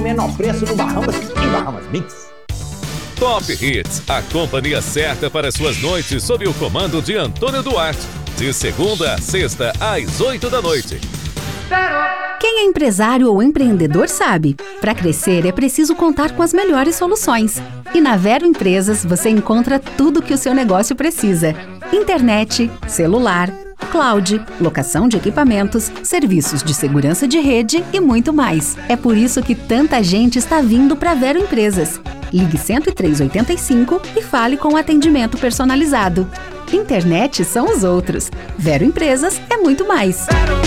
menor preço no Bahamas e Bahamas Mix. Top Hits, a companhia certa para suas noites sob o comando de Antônio Duarte. De segunda a sexta, às 8 da noite. Quem é empresário ou empreendedor sabe, para crescer é preciso contar com as melhores soluções. E na Vero Empresas você encontra tudo que o seu negócio precisa. Internet, celular, cloud, locação de equipamentos, serviços de segurança de rede e muito mais. É por isso que tanta gente está vindo para Vero Empresas. Ligue 10385 e fale com atendimento personalizado. Internet são os outros. Vero Empresas é muito mais.